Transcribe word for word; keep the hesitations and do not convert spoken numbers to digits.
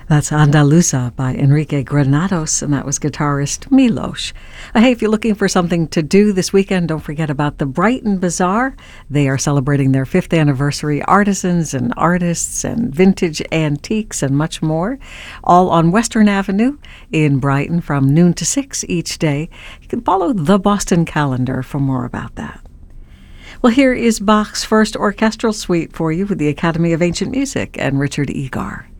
That's Andaluza by Enrique Granados, and that was guitarist Milos. Uh, hey, if you're looking for something to do this weekend, don't forget about the Brighton Bazaar. They are celebrating their fifth anniversary. Artisans and artists and vintage antiques and much more, all on Western Avenue in Brighton from noon to six each day. You can follow the Boston calendar for more about that. Well, here is Bach's first orchestral suite for you with the Academy of Ancient Music and Richard Egar.